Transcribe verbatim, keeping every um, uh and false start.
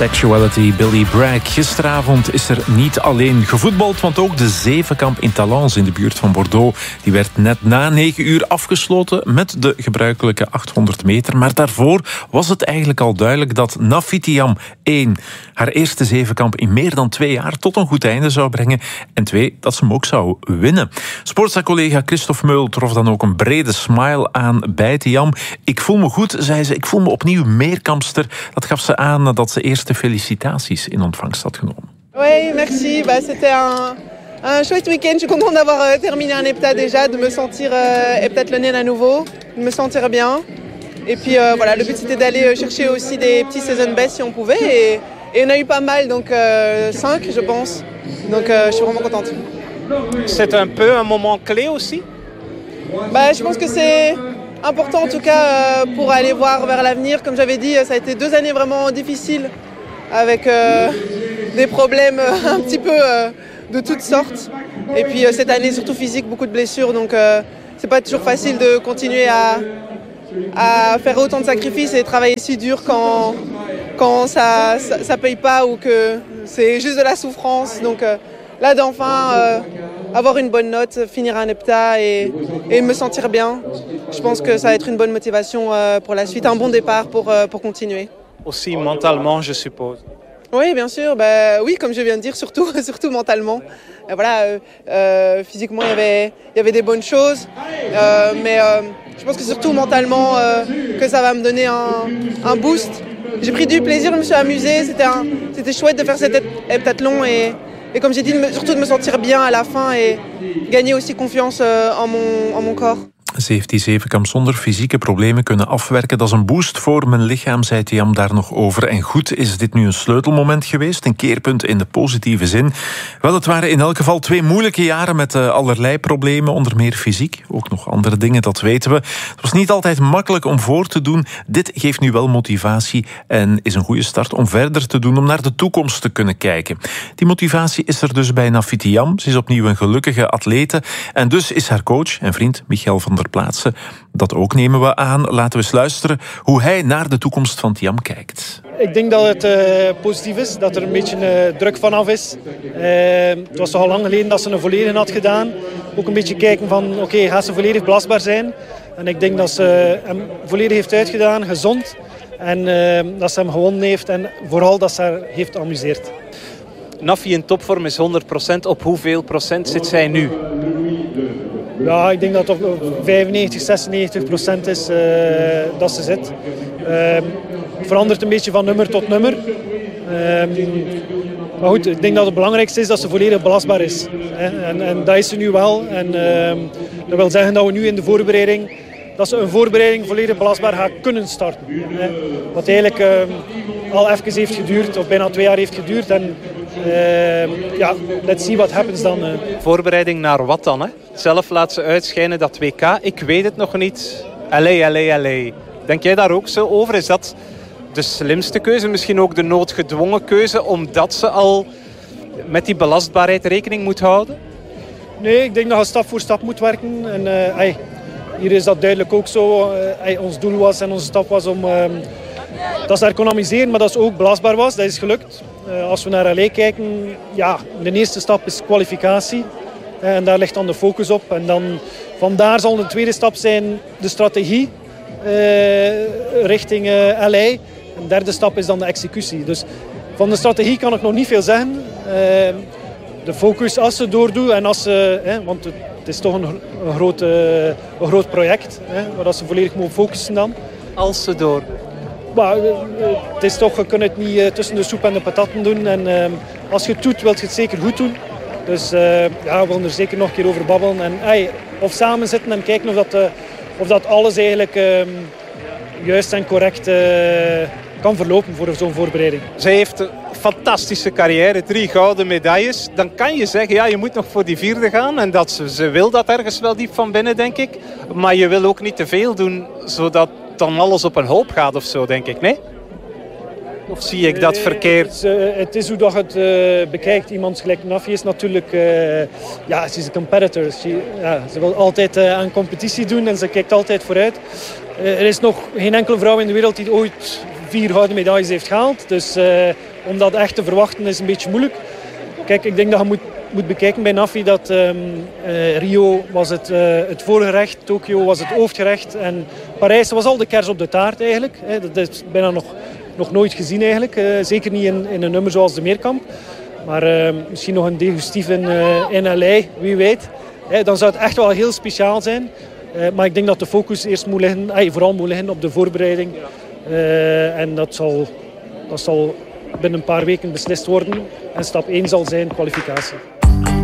Sexuality, Billy Bragg. Gisteravond is er niet alleen gevoetbald, want ook de Zevenkamp in Talence in de buurt van Bordeaux. Die werd net na negen uur afgesloten met de gebruikelijke achthonderd meter. Maar daarvoor was het eigenlijk al duidelijk dat Nafitiam één haar eerste Zevenkamp in meer dan twee jaar tot een goed einde zou brengen. En twee, dat ze hem ook zou winnen. Sportza-collega Christophe Meul trof dan ook een brede smile aan bij Tiam. Ik voel me goed, zei ze. Ik voel me opnieuw meerkampster. Dat gaf ze aan nadat ze eerste felicitaties in ontvangst had genomen. Oui, merci. Bah, c'était un, un chouette week-end. Je suis contente d'avoir euh, terminé un hepta déjà, de me sentir euh, heptathlonienne à nouveau, de me sentir bien. Et puis euh, voilà, le but c'était d'aller chercher aussi des petits season best si on pouvait. Et, et on a eu pas mal, donc euh, cinq je pense. Donc euh, je suis vraiment contente. C'est un peu un moment clé aussi? Bah, je pense que c'est important en tout cas euh, pour aller voir vers l'avenir. Comme j'avais dit, ça a été deux années vraiment difficiles avec euh, des problèmes euh, un petit peu euh, de toutes sortes. Et puis euh, cette année surtout physique, beaucoup de blessures. Donc euh, c'est pas toujours facile de continuer à, à faire autant de sacrifices et travailler si dur quand, quand ça, ça, ça paye pas ou que c'est juste de la souffrance. Donc euh, là d'enfin euh, avoir une bonne note, finir un hepta et, et me sentir bien. Je pense que ça va être une bonne motivation euh, pour la suite, un bon départ pour, euh, pour continuer. Aussi mentalement, je suppose. Oui, bien sûr. Bah, oui, comme je viens de dire, surtout, surtout mentalement. Et voilà, euh, euh, physiquement, il y avait, il y avait des bonnes choses. Euh, mais euh, je pense que surtout mentalement, euh, que ça va me donner un, un boost. J'ai pris du plaisir, je me suis amusée. C'était, un, c'était chouette de faire cet heptathlon. Et, et comme j'ai dit, de me, surtout de me sentir bien à la fin et gagner aussi confiance euh, en, mon, en mon corps. Ze heeft die zevenkamp zonder fysieke problemen kunnen afwerken. Dat is een boost voor mijn lichaam, zei Tiam daar nog over. En goed, is dit nu een sleutelmoment geweest? Een keerpunt in de positieve zin? Wel, het waren in elk geval twee moeilijke jaren met uh, allerlei problemen, onder meer fysiek. Ook nog andere dingen, dat weten we. Het was niet altijd makkelijk om voor te doen. Dit geeft nu wel motivatie en is een goede start om verder te doen, om naar de toekomst te kunnen kijken. Die motivatie is er dus bij Nafitiam. Ze is opnieuw een gelukkige atlete. En dus is haar coach en vriend Michael van der Plaatsen. Dat ook nemen we aan. Laten we eens luisteren hoe hij naar de toekomst van Tiam kijkt. Ik denk dat het uh, positief is, dat er een beetje uh, druk vanaf is. Uh, het was al lang geleden dat ze een volledige had gedaan. Ook een beetje kijken van, oké, okay, gaat ze volledig belastbaar zijn? En ik denk dat ze hem volledig heeft uitgedaan, gezond. En uh, dat ze hem gewonnen heeft en vooral dat ze haar heeft amuseerd. Nafi in topvorm is honderd procent. Op hoeveel procent zit zij nu? Ja, ik denk dat het op vijfennegentig, zesennegentig procent is uh, dat ze zit. Uh, het verandert een beetje van nummer tot nummer. Uh, maar goed, ik denk dat het belangrijkste is dat ze volledig belastbaar is. Hè. En, en dat is ze nu wel. En uh, dat wil zeggen dat we nu in de voorbereiding, dat ze een voorbereiding volledig belastbaar gaat kunnen starten. Hè. Wat eigenlijk uh, al even heeft geduurd, of bijna twee jaar heeft geduurd. En uh, ja, let's see what happens dan. Uh. Voorbereiding naar wat dan? Hè? Zelf laat ze uitschijnen dat W K. Ik weet het nog niet. Allee, allee, allee. Denk jij daar ook zo over? Is dat de slimste keuze? Misschien ook de noodgedwongen keuze, omdat ze al met die belastbaarheid rekening moet houden? Nee, ik denk dat je stap voor stap moet werken. En, uh, ay, hier is dat duidelijk ook zo. Uh, ay, ons doel was en onze stap was om uh, dat ze haar kon amuseren, maar dat ze ook belastbaar was. Dat is gelukt. Uh, als we naar L A kijken, ja, de eerste stap is kwalificatie. Uh, en daar ligt dan de focus op. En dan vandaar zal de tweede stap zijn de strategie uh, richting uh, L A. En de derde stap is dan de executie. Dus van de strategie kan ik nog niet veel zeggen. Uh, de focus als ze doordoet en als ze, hè, want het, het is toch een, een, groot, uh, een groot project, hè, waar ze volledig mogen focussen dan. Als ze door. Maar, uh, het is toch, je kunt het niet uh, tussen de soep en de patatten doen. En uh, als je het doet, wil je het zeker goed doen. Dus uh, ja, we willen er zeker nog een keer over babbelen. En, hey, of samen zitten en kijken of dat, uh, of dat alles eigenlijk uh, juist en correct uh, kan verlopen voor zo'n voorbereiding. Zij heeft een fantastische carrière, drie gouden medailles. Dan kan je zeggen, ja, je moet nog voor die vierde gaan. En dat ze, ze wil dat ergens wel diep van binnen, denk ik. Maar je wil ook niet te veel doen, zodat dan alles op een hoop gaat of zo, denk ik, nee? Of zie ik dat verkeerd? Het is, uh, het is hoe dat je het uh, bekijkt. Iemand gelijk Nafi is natuurlijk... Uh, ja, ze is een competitor. She, ja, ze wil altijd uh, aan competitie doen en ze kijkt altijd vooruit. Uh, er is nog geen enkele vrouw in de wereld die ooit vier gouden medailles heeft gehaald. Dus uh, om dat echt te verwachten is een beetje moeilijk. Kijk, ik denk dat je moet, moet bekijken bij NAFI dat um, uh, Rio was het, uh, het voorgerecht, Tokio was het hoofdgerecht en Parijs was al de kers op de taart eigenlijk. Hè. Dat is bijna nog, nog nooit gezien eigenlijk. Uh, zeker niet in, in een nummer zoals de Meerkamp. Maar uh, misschien nog een degustief in, uh, in L A, wie weet. Hè, dan zou het echt wel heel speciaal zijn. Uh, maar ik denk dat de focus eerst moet liggen, uh, vooral moet liggen op de voorbereiding. Uh, en dat zal, dat zal binnen een paar weken beslist worden. En stap één zal zijn kwalificatie.